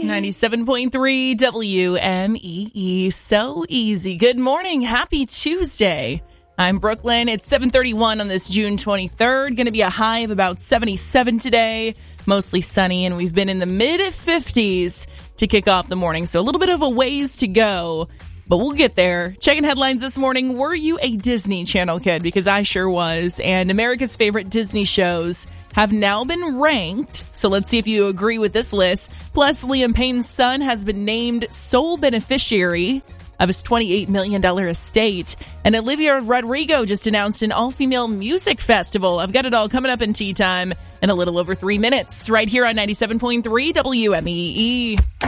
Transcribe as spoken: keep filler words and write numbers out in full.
ninety-seven point three W M E E. So easy. Good morning. Happy Tuesday. I'm Brooklyn. It's seven thirty-one on this June twenty-third. Going to be a high of about seventy-seven today. Mostly sunny, and we've been in the mid fifties to kick off the morning. So a little bit of a ways to go, but we'll get there. Checking headlines this morning. Were you a Disney Channel kid? Because I sure was. And America's favorite Disney shows have now been ranked. So let's see if you agree with this list. Plus, Liam Payne's son has been named sole beneficiary of his twenty-eight million dollars estate. And Olivia Rodrigo just announced an all-female music festival. I've got it all coming up in tea time in a little over three minutes right here on ninety-seven point three W M E E.